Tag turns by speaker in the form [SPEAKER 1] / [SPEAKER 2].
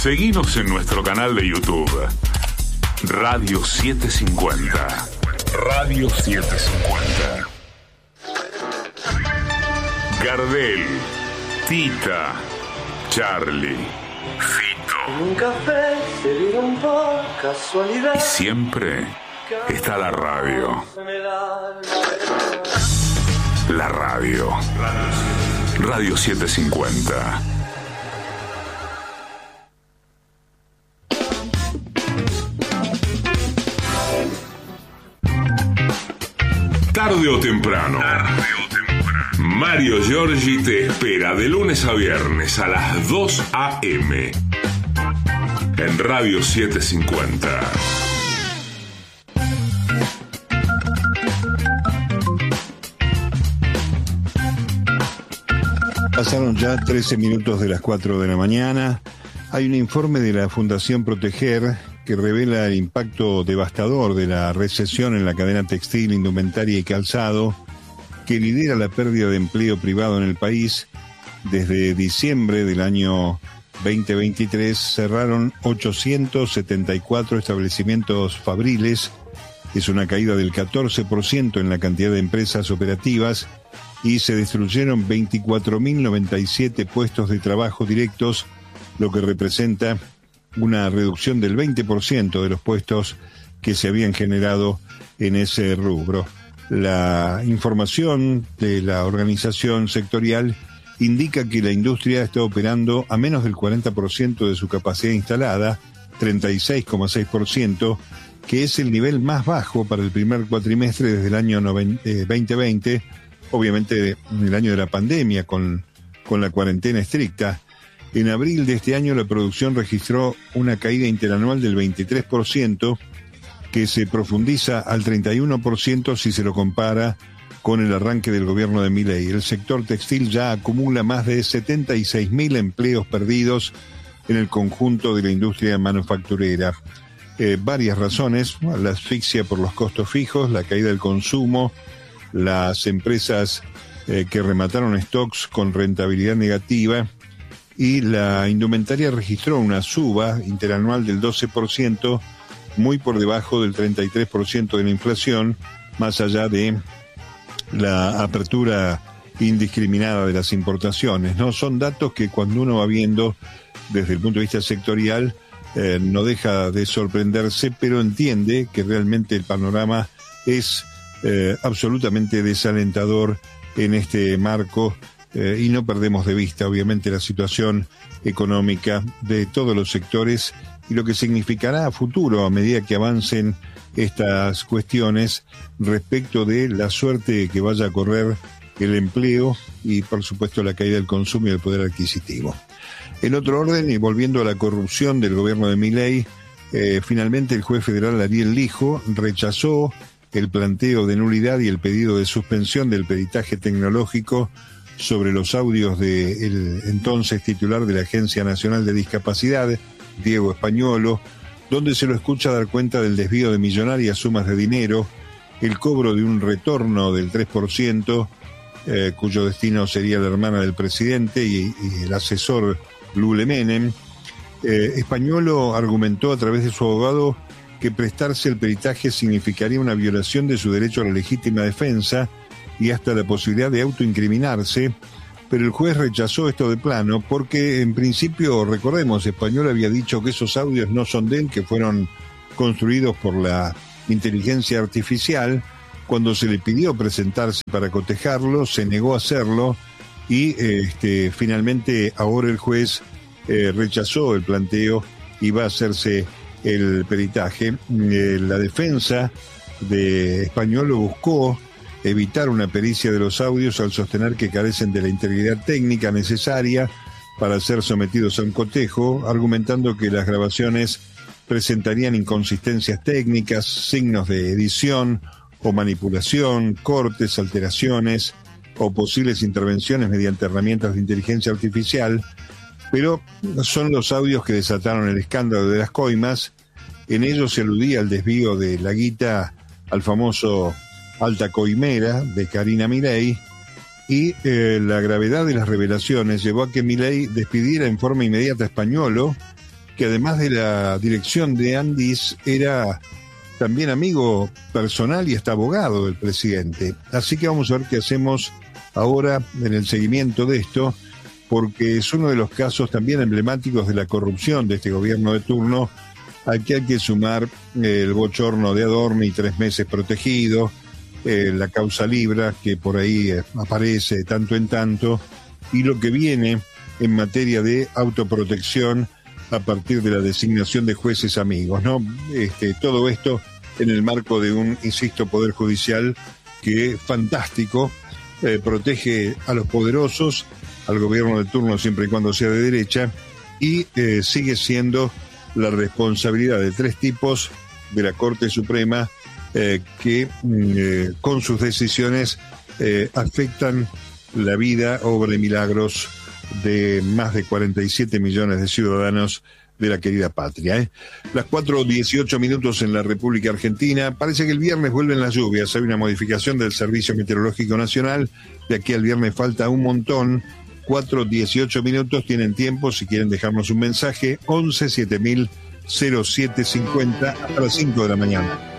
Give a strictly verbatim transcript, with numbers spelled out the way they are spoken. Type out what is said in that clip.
[SPEAKER 1] Seguinos en nuestro canal de YouTube, Radio setecientos cincuenta. Radio setecientos cincuenta. Gardel, Tita, Charlie, Fito.
[SPEAKER 2] Un café se dieron por casualidad.
[SPEAKER 1] Y siempre está la radio. La radio. Radio setecientos cincuenta. Tarde o temprano. Tarde o temprano. Mario Giorgi te espera de lunes a viernes a las dos a eme en Radio setecientos cincuenta.
[SPEAKER 3] Pasaron ya trece minutos de las cuatro de la mañana. Hay un informe de la Fundación Proteger que revela el impacto devastador de la recesión en la cadena textil, indumentaria y calzado, que lidera la pérdida de empleo privado en el país. Desde diciembre del año veinte veintitrés cerraron ochocientos setenta y cuatro establecimientos fabriles. Es una caída del catorce por ciento en la cantidad de empresas operativas y se destruyeron veinticuatro mil noventa y siete puestos de trabajo directos, lo que representa una reducción del veinte por ciento de los puestos que se habían generado en ese rubro. La información de la organización sectorial indica que la industria está operando a menos del cuarenta por ciento de su capacidad instalada, treinta y seis coma seis por ciento, que es el nivel más bajo para el primer cuatrimestre desde el año veinte veinte, obviamente en el año de la pandemia, con, con la cuarentena estricta. En abril de este año la producción registró una caída interanual del veintitrés por ciento, que se profundiza al treinta y uno por ciento si se lo compara con el arranque del gobierno de Milei. El sector textil ya acumula más de setenta y seis mil empleos perdidos en el conjunto de la industria manufacturera. Eh, varias razones: la asfixia por los costos fijos, la caída del consumo, las empresas eh, que remataron stocks con rentabilidad negativa, y la indumentaria registró una suba interanual del doce por ciento, muy por debajo del treinta y tres por ciento de la inflación, más allá de la apertura indiscriminada de las importaciones, ¿no? Son datos que cuando uno va viendo desde el punto de vista sectorial eh, no deja de sorprenderse, pero entiende que realmente el panorama es eh, absolutamente desalentador en este marco. Eh, y no perdemos de vista, obviamente, la situación económica de todos los sectores y lo que significará a futuro a medida que avancen estas cuestiones respecto de la suerte que vaya a correr el empleo y, por supuesto, la caída del consumo y del poder adquisitivo. En otro orden, y volviendo a la corrupción del gobierno de Milei, eh, finalmente el juez federal Ariel Lijo rechazó el planteo de nulidad y el pedido de suspensión del peritaje tecnológico sobre los audios del entonces titular de la Agencia Nacional de Discapacidad, Diego Españolo, donde se lo escucha dar cuenta del desvío de millonarias sumas de dinero, el cobro de un retorno del tres por ciento, eh, cuyo destino sería la hermana del presidente y, y el asesor Lule Menem. Eh, Españolo argumentó a través de su abogado que prestarse el peritaje significaría una violación de su derecho a la legítima defensa y hasta la posibilidad de autoincriminarse, pero el juez rechazó esto de plano porque, en principio, recordemos, Español había dicho que esos audios no son de él, que fueron construidos por la inteligencia artificial. Cuando se le pidió presentarse para cotejarlo, se negó a hacerlo y este, finalmente ahora el juez eh, rechazó el planteo y va a hacerse el peritaje. Eh, la defensa de Español lo buscó evitar una pericia de los audios al sostener que carecen de la integridad técnica necesaria para ser sometidos a un cotejo, argumentando que las grabaciones presentarían inconsistencias técnicas, signos de edición o manipulación, cortes, alteraciones o posibles intervenciones mediante herramientas de inteligencia artificial, pero son los audios que desataron el escándalo de las coimas. En ellos se aludía al desvío de la guita al famoso Alta Coimera de Karina Milei, y eh, la gravedad de las revelaciones llevó a que Milei despidiera en forma inmediata a Españolo que además de la dirección de Andis, era también amigo personal y hasta abogado del presidente. Así que vamos a ver qué hacemos ahora en el seguimiento de esto, porque es uno de los casos también emblemáticos de la corrupción de este gobierno de turno, al que hay que sumar el bochorno de Adorni, tres meses protegido, eh, la causa Libra, que por ahí eh, aparece de tanto en tanto, y lo que viene en materia de autoprotección a partir de la designación de jueces amigos, ¿no? Este, todo esto en el marco de un, insisto, Poder Judicial que, fantástico, eh, protege a los poderosos, al gobierno de turno siempre y cuando sea de derecha, y eh, sigue siendo la responsabilidad de tres tipos de la Corte Suprema eh, que eh, con sus decisiones eh, afectan la vida, obra y milagros de más de cuarenta y siete millones de ciudadanos de la querida patria. ¿eh? Las cuatro dieciocho minutos en la República Argentina. Parece que el viernes vuelven las lluvias. Hay una modificación del Servicio Meteorológico Nacional. De aquí al viernes falta un montón. cuatro dieciocho minutos, tienen tiempo si quieren dejarnos un mensaje. once siete mil cero siete cincuenta hasta las cinco de la mañana.